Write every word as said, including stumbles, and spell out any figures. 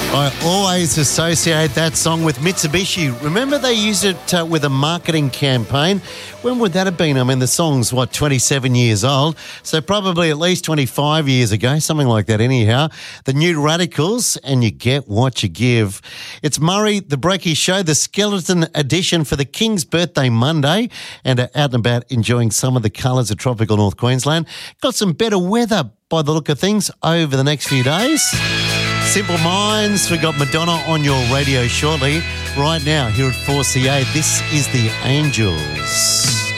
I always associate that song with Mitsubishi. Remember they used it uh, with a marketing campaign? When would that have been? I mean, the song's, what, twenty-seven years old? So probably at least twenty-five years ago, something like that anyhow. The New Radicals, and you get what you give. It's Murray, the Breaky Show, the skeleton edition for the King's birthday Monday, and are out and about enjoying some of the colours of tropical North Queensland. Got some better weather by the look of things over the next few days. Simple Minds, we got Madonna on your radio shortly. Right now, here at four C A, this is The Angels.